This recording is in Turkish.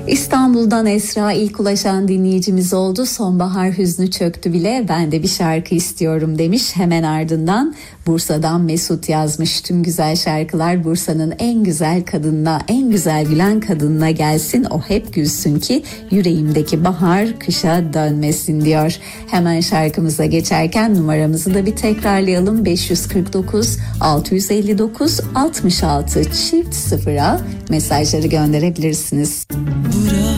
İstanbul'dan Esra ilk ulaşan dinleyicimiz oldu. Sonbahar hüznü çöktü bile, ben de bir şarkı istiyorum demiş. Hemen ardından Bursa'dan Mesut yazmış. Tüm güzel şarkılar Bursa'nın en güzel kadınına, en güzel gülen kadınına gelsin. O hep gülsün ki yüreğimdeki bahar kışa dönmesin diyor. Hemen şarkımıza geçerken numaramızı da bir tekrarlayalım. 549 659 66 çift 0'a mesajları gönderebilirsiniz.